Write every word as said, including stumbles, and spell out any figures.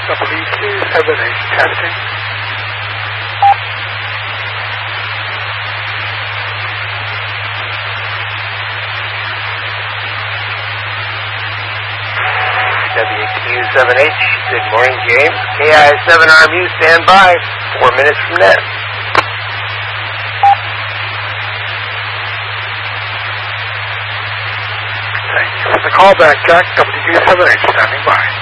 W Q seven H testing. W Q seven H, good morning, James. K I seven R M U, stand by. Four minutes from net. Thank you for the call back, Jack. W Q seven H standing by.